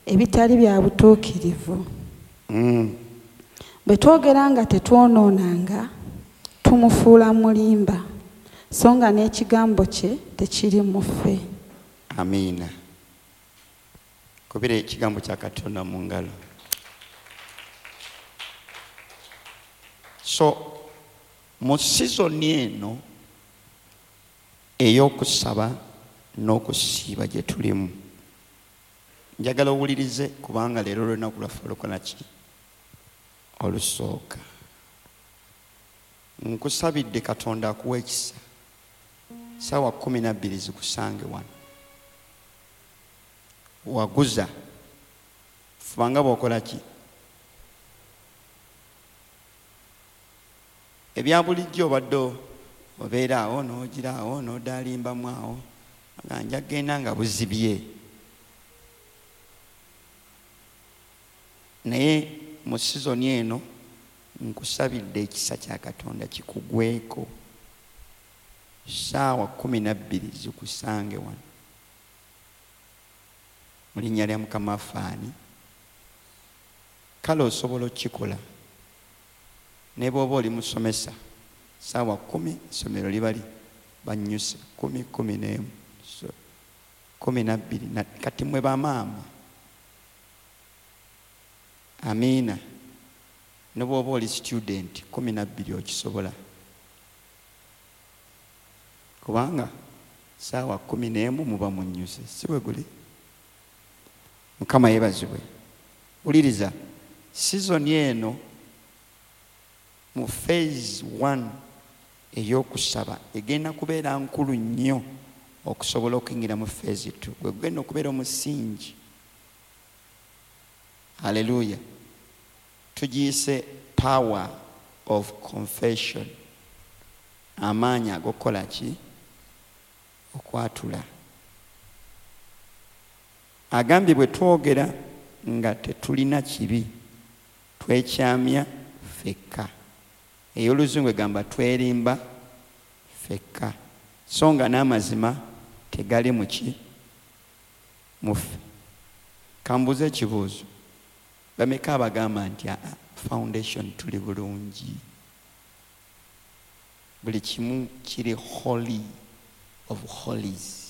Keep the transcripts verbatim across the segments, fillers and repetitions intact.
ebitali bya butuukirivu. Mm. Bwe twogera nga tetwonoonanga tumufuula mulimba so nga n'ekigambo kye tekiri mu ffe. Amiina. Kubira ekigambo kya Katonda mu ngalo. So mu sizoni eno ey'okusaba n'okusiiba gye tulimu, njagala owulirize kubanga leero olunaku lwaffe olukola ki? Olusooka. Nkusabidde Katonda akuwa ekisa saawa kumi na bbiri zikusange wano. Waguza fubanga bw'okola ki? Ebya bulijjo obadde obeera awo n'ogira awo n'odaalimbamu awo nga nja genda nga buzibye. Naye mu sizoni eno nkusabidde ekisa kya Katonda kikugweko saawa kumi na bbiri zikusange wano. Mu linnya lya Mukama afaani. Kale osobola okukikola ne bw'oba oli musomesa saawa kumi essomero libali bannyuse kumi kumi n'emu so kumi na bbiri kati mwe bamaama. Amiina. Ne bw'oba oli student kumi na bbiri okisobola kubanga saawa kumi n'emu muba munnyuse si bwe guli. Mukama yeebazibwe. Wuliriza, sizoni eno mu phase one ey'okusaba egenda kubeera nkulu nnyo okusobola okuyingira mu phase two. Gwe gugenda okubeera omusingi. Haleluya. Tugiyise power of confession. Amaanyi ag'okukola ki? Okwatula. Agambye bwe twogera nga tetulina kibi twekyamya ffekka. Ey'oluzungu egamba twerimba ffekka so nga n'amazima tegali mu ki? Mu ffe. Kambuze ekibuuzo. Bameka abagamba nti aa foundation tuli bulungi. Buli kimu kiri holy of holies.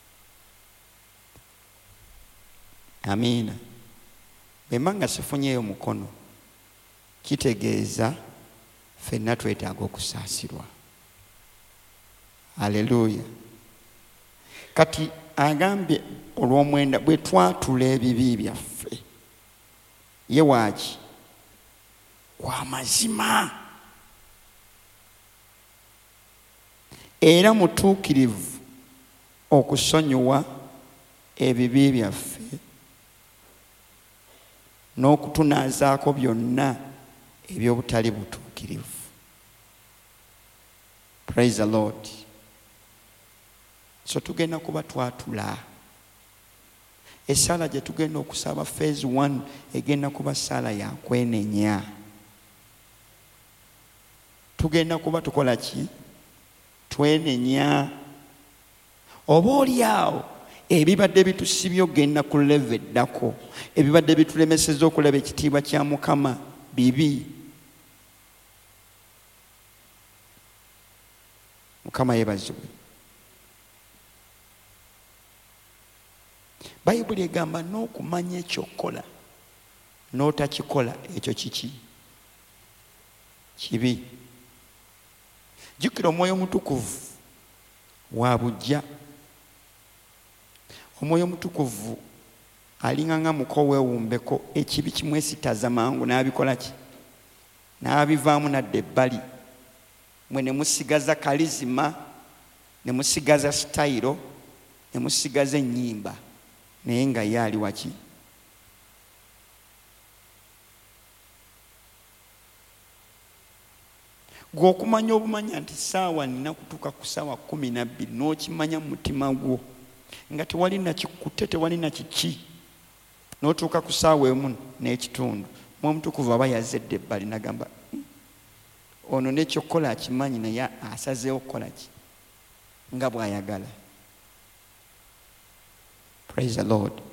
Amiina. Bwe mba nga sifunyeeyo mukono kitegeeza ffenna twetaaga okusaasirwa. Haleluya. Kati agambye olw'omwenda bwe twatula ebibi byaffe ye waaki? Wa mazima era mutuukirivu okusonyiwa ebibi byaffe n'okutunaazaako byonna eby'obutali butuukirivu. Praise the Lord. So tugenda kuba twatula. Essala gye tugenda okusaba phase one egenda kuba ssala ya kwenenya. Tugenda kuba tukola ki? Twenenya. Oba oli awo ebibadde bitusibye ogenda ku level eddako, ebibadde bitulemeseza okulaba ekitiibwa kya Mukama bibi. Mukama yeebazibwe. Bayibuli egamba n'okumanya ekyokola n'otakikola ekyo kiki? Kibi. Jjukira Omwoyo Mutukuvu wa buggya. Omwoyo Mutukuvu alinga nga muko weewumbeko ekibi kimwesitaza mangu n'abikola ki? N'abivaamu nadda ebbali. Mwe ne musigaza kalizima, ne musigaza sitayiro, ne musigaza ennyimba. Naye nga ye ali waki? Gwe okumanya obumanya nti saawa nina kutuuka ku saawa kumi na bbiri n'okimanya mu mutima gwo nga tewali na kikutte tewali na kiki n'otuuka ku saawa emu n'ekitundu Mwoyo Mutukuvu aba yazedde ebbali n'agamba ono n'ekyokukola akimanyi naye asazeewo okukola ki nga bw'ayagala. Praise the Lord.